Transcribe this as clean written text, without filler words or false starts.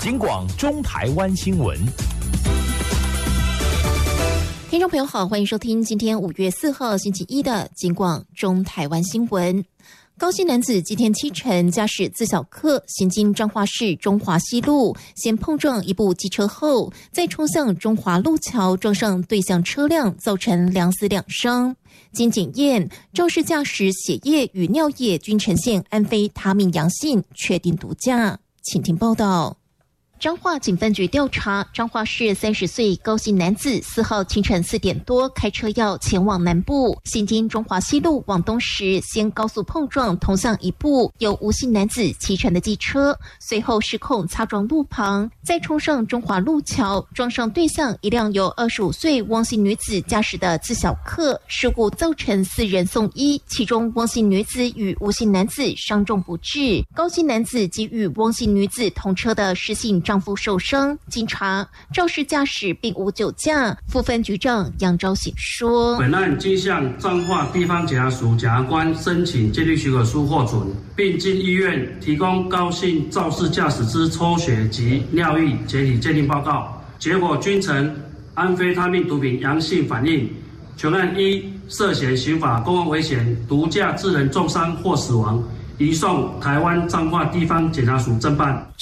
警广中台湾新闻。 听众朋友好，欢迎收听今天5月4号星期一的警广中台湾新闻。高姓男子今天清晨驾驶自小客行经彰化市中华西路，先碰撞一部机车后，再冲向中华路桥，撞上对向车辆，造成2死2伤。经检验，肇事驾驶血液与尿液均呈现安非他命阳性，确定毒驾。请听报道。彰化警分局调查，彰化市30岁高姓男子4号清晨4点多开车要前往南部，行经中华西路往东时，先高速碰撞同向一部由吴姓男子骑乘的机车，随后失控擦撞路旁，再冲上中华路桥，撞上对向一辆由25岁汪姓女子驾驶的自小客，事故造成4人送医，其中汪姓女子与吴姓男子伤重不治，高姓男子及与汪姓女子同车的施姓丈夫受伤。经查，肇事驾驶并无酒驾。副分局长杨昭显说：“ 本案经向彰化地方检察署检察官申请鉴定许可书获准，并经医院提供高姓肇事驾驶之抽血及尿液解体鉴定报告，结果均呈安非他命毒品阳性反应。全案依涉嫌刑法公共危险、毒驾致人重伤或死亡，移送台湾彰化地方检察署侦办。”